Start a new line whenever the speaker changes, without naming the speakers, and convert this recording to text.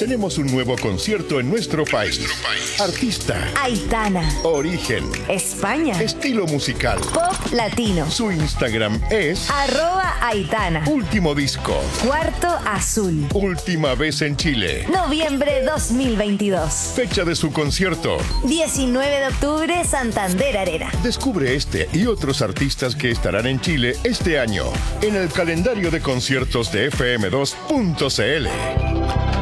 Tenemos un nuevo concierto en nuestro país. Artista.
Aitana.
Origen.
España.
Estilo musical.
Pop latino.
Su Instagram es
@Aitana.
Último disco.
Cuarto Azul.
Última vez en Chile.
Noviembre 2022.
Fecha de su concierto.
19 de octubre, Santander Arena.
Descubre este y otros artistas que estarán en Chile este año en el calendario de conciertos de FM2.cl.